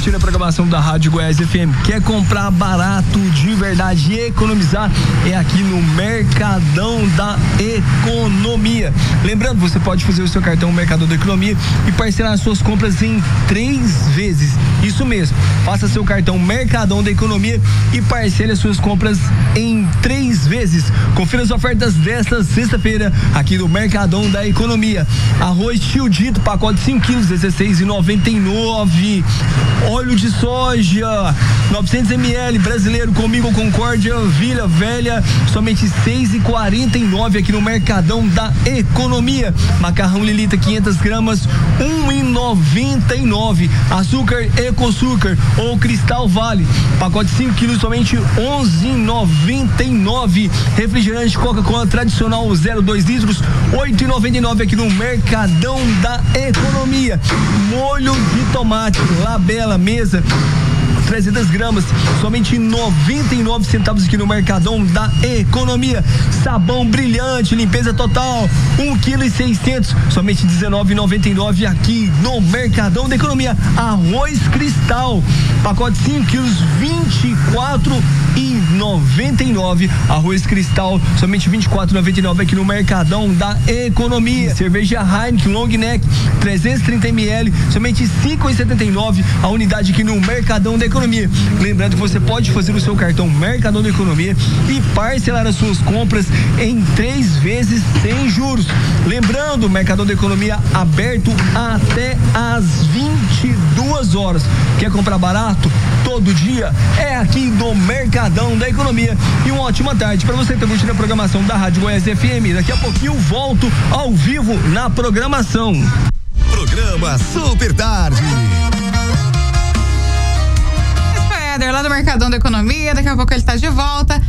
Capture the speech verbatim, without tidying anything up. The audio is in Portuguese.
curtindo a programação da Rádio Goiás F M. Quer comprar barato de verdade e economizar? É aqui no Mercadão da Economia. Lembrando, você pode fazer o seu cartão Mercadão da Economia e parcelar as suas compras em três vezes. Isso mesmo. Faça seu cartão Mercadão da Economia e parcele as suas compras em três vezes. Confira as ofertas desta sexta-feira aqui no Mercadão da Economia. Arroz Tio Dito, pacote cinco quilos, dezesseis reais e noventa e nove. Óleo de soja, novecentos mililitros, brasileiro comigo, Concórdia, Vila Velha, somente seis reais e quarenta e nove aqui no Mercadão da Economia. Macarrão Lilita, quinhentas gramas, um real e noventa e nove. Açúcar Ecoçúcar ou Cristal Vale, pacote cinco quilos, somente onze reais e noventa e nove. Refrigerante Coca-Cola tradicional zero dois litros, oito reais e noventa e nove aqui no Mercadão da Economia. Molho de tomate Labela Mesa, trezentas gramas, somente noventa e nove centavos aqui no Mercadão da Economia. Sabão Brilhante, limpeza total, um quilo e seiscentos, somente dezenove reais e noventa e nove aqui no Mercadão da Economia. Arroz Cristal, pacote cinco quilos, vinte e quatro reais e noventa e nove. Arroz Cristal, somente vinte e quatro reais e noventa e nove aqui no Mercadão da Economia. Cerveja Heineken Long Neck, trezentos e trinta mililitros, somente cinco reais e setenta e nove a unidade aqui no Mercadão da Economia. Lembrando que você pode fazer o seu cartão Mercadão da Economia e parcelar as suas compras em três vezes sem juros. Lembrando, o Mercadão da Economia aberto até às vinte e duas horas. Quer comprar barato? Todo dia é aqui no Mercadão da Economia. E uma ótima tarde para você que tá curtindo a programação da Rádio Goiás F M. Daqui a pouquinho eu volto ao vivo na programação. Programa Super Tarde. Lá do Mercadão da Economia, daqui a pouco ele está de volta.